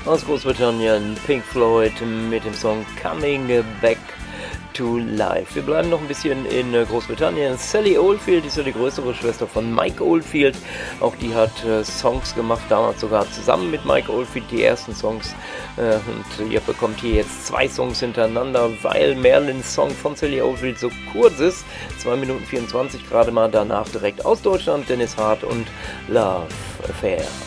aus Großbritannien, Pink Floyd mit dem Song Coming Back to Life. Wir bleiben noch ein bisschen in Großbritannien. Sally Oldfield ist ja die größere Schwester von Mike Oldfield. Auch die hat Songs gemacht, damals sogar zusammen mit Mike Oldfield, die ersten Songs. Und ihr bekommt hier jetzt 2 Songs hintereinander, weil Merlins Song von Sally Oldfield so kurz ist. 2 Minuten 24 gerade mal, danach direkt aus Deutschland Dennis Hart und Love Affair.